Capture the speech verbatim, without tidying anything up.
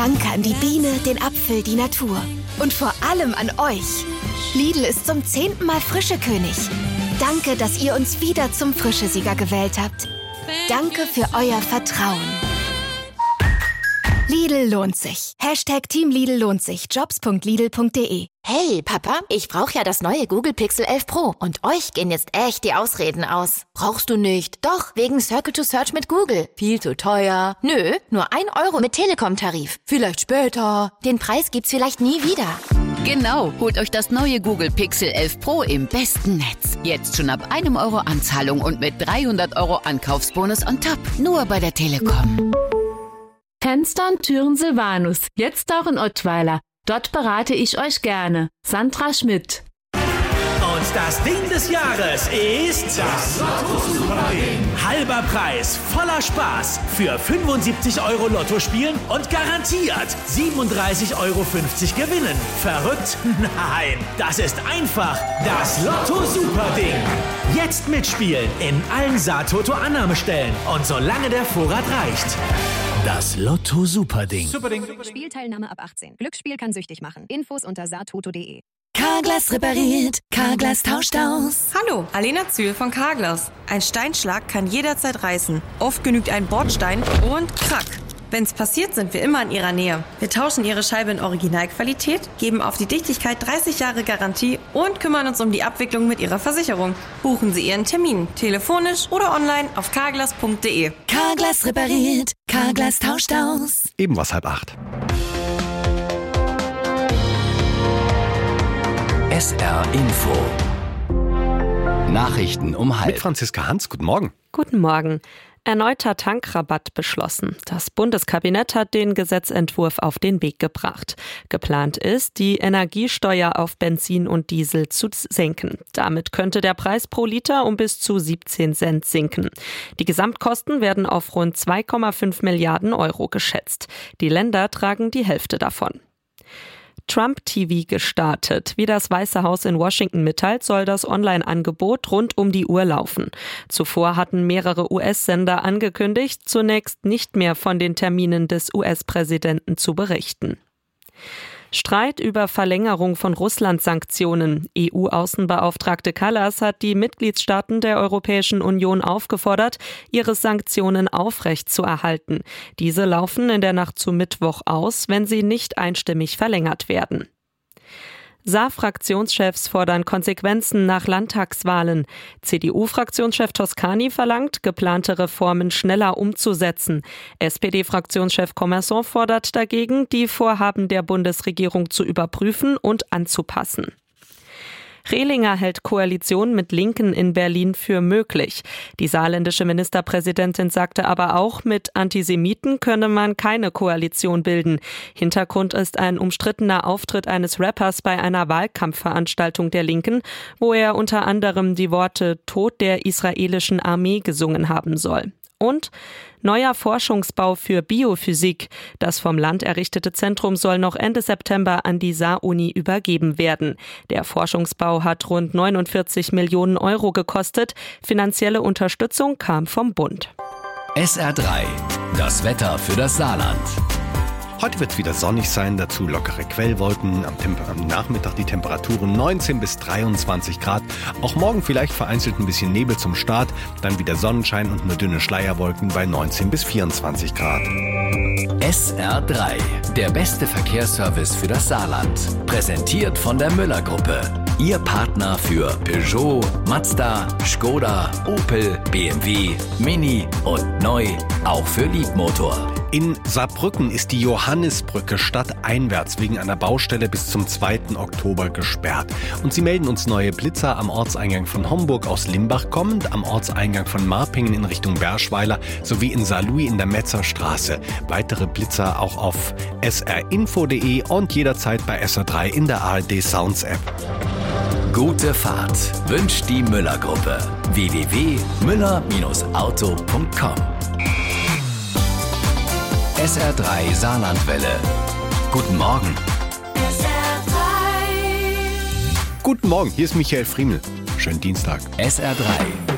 Danke an die Biene, den Apfel, die Natur. Und vor allem an euch. Lidl ist zum zehnten Mal Frischekönig. Danke, dass ihr uns wieder zum Frischesieger gewählt habt. Danke für euer Vertrauen. Lidl lohnt sich. Hashtag Team Lidl lohnt sich. Jobs punkt lidl punkt de. Hey, Papa, ich brauche ja das neue Google Pixel elf Pro. Und euch gehen jetzt echt die Ausreden aus. Brauchst du nicht? Doch, wegen Circle to Search mit Google. Viel zu teuer. Nö, nur ein Euro mit Telekom-Tarif. Vielleicht später. Den Preis gibt's vielleicht nie wieder. Genau, holt euch das neue Google Pixel elf Pro im besten Netz. Jetzt schon ab einem Euro Anzahlung und mit dreihundert Euro Ankaufsbonus on top. Nur bei der Telekom. Fenstern, Türen Silvanus. Jetzt auch in Ottweiler. Dort berate ich euch gerne. Sandra Schmidt. Und das Ding des Jahres ist das Lotto-Super-Ding. Halber Preis, voller Spaß. Für fünfundsiebzig Euro Lotto spielen und garantiert siebenunddreißig Euro fünfzig gewinnen. Verrückt? Nein, das ist einfach das Lotto-Super-Ding. Jetzt mitspielen in allen Saatoto-Annahmestellen und solange der Vorrat reicht. Das Lotto-Super-Ding. Superding. Spielteilnahme ab achtzehn. Glücksspiel kann süchtig machen. Infos unter saatoto punkt de. Carglass repariert, Carglass tauscht aus. Hallo, Alena Zühl von Carglass. Ein Steinschlag kann jederzeit reißen. Oft genügt ein Bordstein und krack. Wenn's passiert, sind wir immer in Ihrer Nähe. Wir tauschen Ihre Scheibe in Originalqualität, geben auf die Dichtigkeit dreißig Jahre Garantie und kümmern uns um die Abwicklung mit Ihrer Versicherung. Buchen Sie Ihren Termin, telefonisch oder online auf carglass punkt de. Carglass repariert, Carglass tauscht aus. Eben was halb acht. S R Info. Nachrichten um halb. Mit Franziska Hans, guten Morgen. Guten Morgen. Erneuter Tankrabatt beschlossen. Das Bundeskabinett hat den Gesetzentwurf auf den Weg gebracht. Geplant ist, die Energiesteuer auf Benzin und Diesel zu senken. Damit könnte der Preis pro Liter um bis zu siebzehn Cent sinken. Die Gesamtkosten werden auf rund zwei Komma fünf Milliarden Euro geschätzt. Die Länder tragen die Hälfte davon. Trump-T V gestartet. Wie das Weiße Haus in Washington mitteilt, soll das Online-Angebot rund um die Uhr laufen. Zuvor hatten mehrere U S-Sender angekündigt, zunächst nicht mehr von den Terminen des U S-Präsidenten zu berichten. Streit über Verlängerung von Russland-Sanktionen. E U-Außenbeauftragte Kallas hat die Mitgliedstaaten der Europäischen Union aufgefordert, ihre Sanktionen aufrechtzuerhalten. Diese laufen in der Nacht zu Mittwoch aus, wenn sie nicht einstimmig verlängert werden. Saar-Fraktionschefs fordern Konsequenzen nach Landtagswahlen. C D U-Fraktionschef Toscani verlangt, geplante Reformen schneller umzusetzen. S P D-Fraktionschef Commerson fordert dagegen, die Vorhaben der Bundesregierung zu überprüfen und anzupassen. Rehlinger hält Koalition mit Linken in Berlin für möglich. Die saarländische Ministerpräsidentin sagte aber auch, mit Antisemiten könne man keine Koalition bilden. Hintergrund ist ein umstrittener Auftritt eines Rappers bei einer Wahlkampfveranstaltung der Linken, wo er unter anderem die Worte Tod der israelischen Armee gesungen haben soll. Und neuer Forschungsbau für Biophysik. Das vom Land errichtete Zentrum soll noch Ende September an die Saar-Uni übergeben werden. Der Forschungsbau hat rund neunundvierzig Millionen Euro gekostet. Finanzielle Unterstützung kam vom Bund. S R drei. Das Wetter für das Saarland. Heute wird es wieder sonnig sein, dazu lockere Quellwolken. Am, Temper- am Nachmittag die Temperaturen neunzehn bis dreiundzwanzig Grad. Auch morgen vielleicht vereinzelt ein bisschen Nebel zum Start. Dann wieder Sonnenschein und nur dünne Schleierwolken bei neunzehn bis vierundzwanzig Grad. S R drei. Der beste Verkehrsservice für das Saarland. Präsentiert von der Müller-Gruppe. Ihr Partner für Peugeot, Mazda, Skoda, Opel, B M W, Mini und neu auch für Liebmotor. In Saarbrücken ist die Johannisbrücke stadteinwärts wegen einer Baustelle bis zum zweiten Oktober gesperrt. Und sie melden uns neue Blitzer am Ortseingang von Homburg aus Limbach kommend, am Ortseingang von Marpingen in Richtung Berschweiler sowie in Saarlouis in der Metzerstraße. Weitere Blitzer auch auf s r info punkt de und jederzeit bei S R drei in der A R D Sounds App. Gute Fahrt wünscht die Müller-Gruppe. w w w punkt müller auto punkt com. S R drei Saarlandwelle. Guten Morgen. S R drei. Guten Morgen, hier ist Michael Friemel. Schönen Dienstag. S R drei